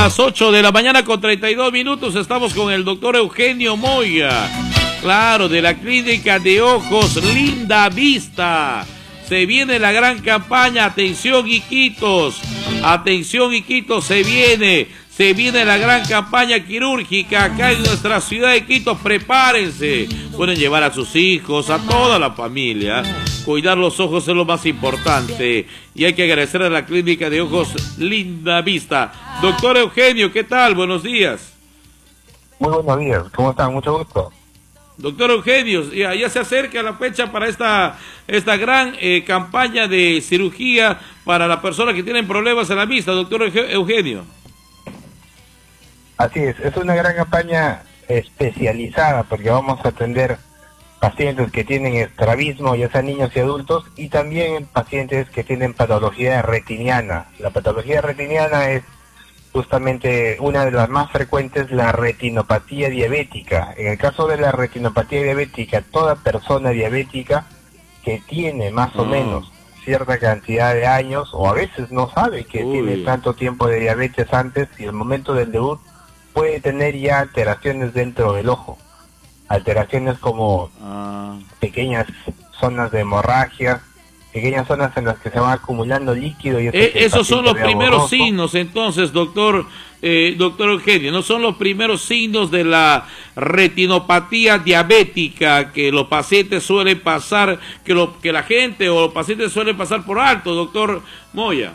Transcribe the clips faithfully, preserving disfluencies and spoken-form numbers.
las ocho de la mañana con treinta y dos minutos. Estamos con el doctor Eugenio Moya, claro, de la Clínica de Ojos Linda Vista. Se viene la gran campaña, atención Iquitos, atención Iquitos, se viene, se viene la gran campaña quirúrgica acá en nuestra ciudad de Iquitos. Prepárense, pueden llevar a sus hijos, a toda la familia. Cuidar los ojos es lo más importante y hay que agradecer a la Clínica de Ojos Linda Vista. Doctor Eugenio, ¿qué tal? Buenos días. Muy buenos días, ¿cómo están? Mucho gusto. Doctor Eugenio, ya, ya se acerca la fecha para esta, esta gran eh, campaña de cirugía para las personas que tienen problemas en la vista, doctor Eugenio. Así es, es una gran campaña especializada porque vamos a atender pacientes que tienen estrabismo, ya sean niños y adultos, y también pacientes que tienen patología retiniana. La patología retiniana es justamente una de las más frecuentes, la retinopatía diabética. En el caso de la retinopatía diabética, toda persona diabética que tiene más o menos cierta cantidad de años, o a veces no sabe que Uy. tiene tanto tiempo de diabetes antes, y el momento del debut puede tener ya alteraciones dentro del ojo. Alteraciones como ah. pequeñas zonas de hemorragia, pequeñas zonas en las que se van acumulando líquido. Y eh, esos son los primeros borroso. signos, entonces, doctor eh, doctor Eugenio, ¿no son los primeros signos de la retinopatía diabética que los pacientes suelen pasar, que, lo, que la gente o los pacientes suelen pasar por alto, doctor Moya?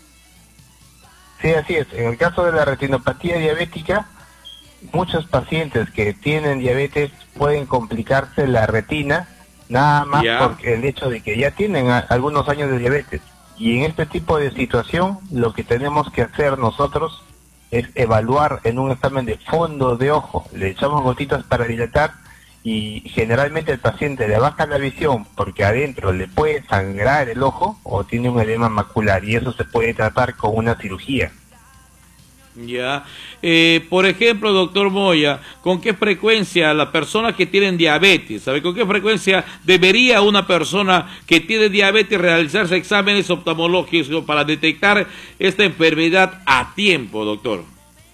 Sí, así es. En el caso de la retinopatía diabética, muchos pacientes que tienen diabetes pueden complicarse la retina, nada más yeah. por el hecho de que ya tienen a, algunos años de diabetes. Y en este tipo de situación, lo que tenemos que hacer nosotros es evaluar en un examen de fondo de ojo. Le echamos gotitas para dilatar y generalmente el paciente le baja la visión porque adentro le puede sangrar el ojo o tiene un edema macular, y eso se puede tratar con una cirugía. Ya, eh, por ejemplo, doctor Moya, ¿con qué frecuencia las personas que tienen diabetes, ¿sabe? ¿Con qué frecuencia debería una persona que tiene diabetes realizarse exámenes oftalmológicos para detectar esta enfermedad a tiempo, doctor?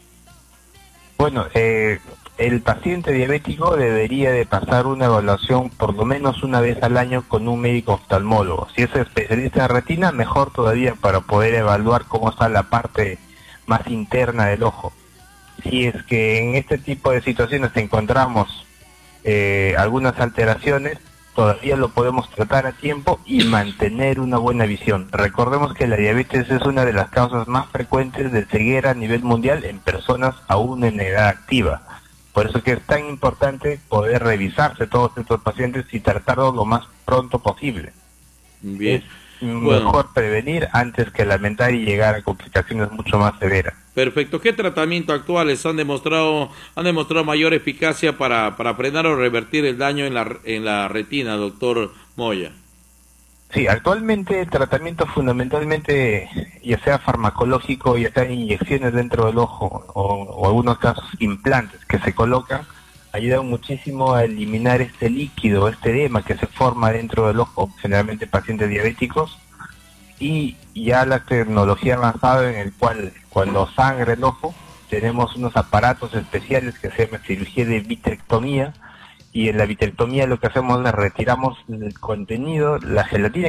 Bueno, eh, el paciente diabético debería de pasar una evaluación por lo menos una vez al año con un médico oftalmólogo. Si es especialista en retina, mejor todavía, para poder evaluar cómo está la parte más interna del ojo. Si es que en este tipo de situaciones encontramos eh, algunas alteraciones, todavía lo podemos tratar a tiempo y mantener una buena visión. Recordemos que la diabetes es una de las causas más frecuentes de ceguera a nivel mundial en personas aún en edad activa. Por eso es que es tan importante poder revisarse todos estos pacientes y tratarlos lo más pronto posible. Bien. Es Bueno. Mejor prevenir antes que lamentar y llegar a complicaciones mucho más severas. Perfecto. ¿Qué tratamientos actuales han demostrado han demostrado mayor eficacia para, para frenar o revertir el daño en la, en la retina, doctor Moya? Sí, actualmente el tratamiento fundamentalmente, ya sea farmacológico, ya sea inyecciones dentro del ojo, o, o algunos casos implantes que se colocan, ayuda muchísimo a eliminar este líquido, este edema que se forma dentro del ojo, generalmente pacientes diabéticos, y ya la tecnología avanzada en el cual cuando sangra el ojo tenemos unos aparatos especiales que se llama cirugía de vitrectomía, y en la vitrectomía lo que hacemos es retiramos el contenido, la gelatina